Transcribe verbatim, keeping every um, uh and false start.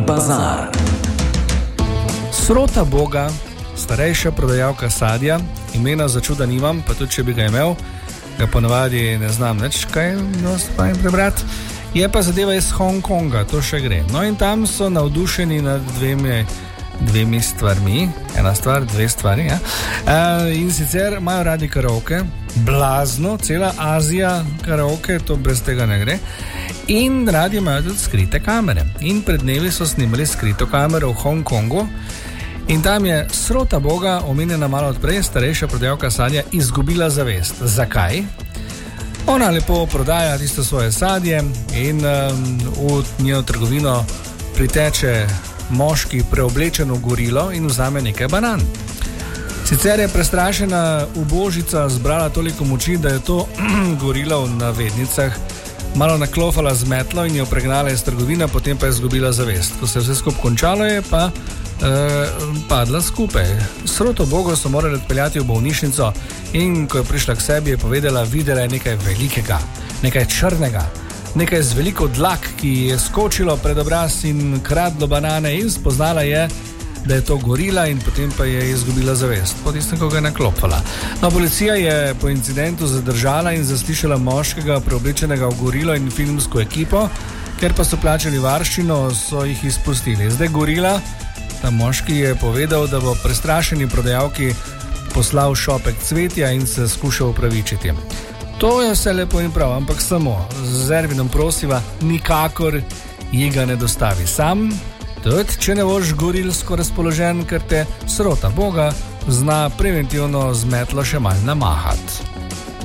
bazar. Srota Boga, starejša prodajalka sadja, imena za čuda nimam, pa tudi če bi ga imel, ga ponavadi ne znam nič kaj spajim prebrati. Je pa zadeva iz Hongkonga, to še gre. No in tam so navdušeni nad dvemi, dvemi stvarmi, ena stvar, dve stvari, ja. E, in sicer imajo radi karaoke, blazno, cela Azija karaoke, to brez tega ne gre. In radi imajo tudi skrite kamere. In pred dnevi so snimali skrito kamero v Hongkongu in tam je Srota Boga, omenjena malo odprej, starejša prodajalka sadja, izgubila zavest. Zakaj? Ona lepo prodaja tisto svoje sadje in um, v njeno trgovino priteče moški preoblečen v gorilo in vzame nekaj banan. Sicer je prestrašena ubožica zbrala toliko moči, da je to gorilo v navednicah malo naklofala z metlo in jo pregnala iz trgovine, potem pa je izgubila zavest. Ko se je vse skupaj končalo, je pa eh, padla skupaj. Sroto Bogo so morali odpeljati v bolnišnico in ko je prišla k sebi, je povedala, videla je nekaj velikega, nekaj črnega, nekaj z veliko dlak, ki je skočilo pred obraz in kradlo banane in spoznala je, da je to gorila in potem pa je izgubila zavest, po tistem, ko ga je naklopala. No, policija je po incidentu zadržala in zaslišala moškega preoblečenega v gorilo in filmsko ekipo, ker pa so plačali varščino, so jih izpustili. Zdaj gorila, ta moški je povedal, da bo prestrašeni prodajalki poslal šopek cvetja in se skušal upravičiti. To je vse lepo in prav, ampak samo z Ervinom prosiva, nikakor ji ga ne dostavi sam, tudi če ne boš gorilsko razpoložen, ker te Srota Boga zna preventivno z metlo še malo namahati.